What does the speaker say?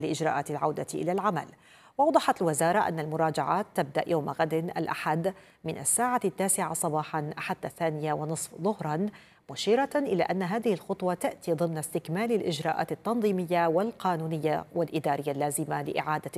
لإجراءات العودة إلى العمل. وأوضحت الوزارة أن المراجعات تبدأ يوم غد الأحد من الساعة 9 صباحا حتى 2:30 ظهرا، مشيرة إلى أن هذه الخطوة تأتي ضمن استكمال الإجراءات التنظيمية والقانونية والإدارية اللازمة لإعادة